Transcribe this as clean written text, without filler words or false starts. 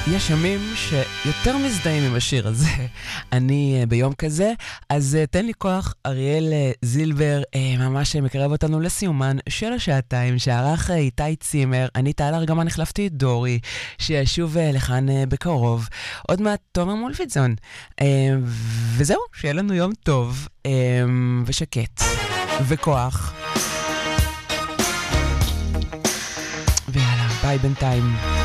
יש ימים שיותר מזדהים עם השיר הזה. אני ביום כזה, אז תן לי כוח, אריאל זילבר, ממש מקרב אותנו לסיומן של השעתיים, שערך איתי צימר, אני טל ארגמן, החלפתי את דורי, שישוב לכאן בקרוב. עוד מעט תומר מולפיצון. וזהו, שיהיה לנו יום טוב, ושקט, וכוח. ויאללה, ביי בינתיים.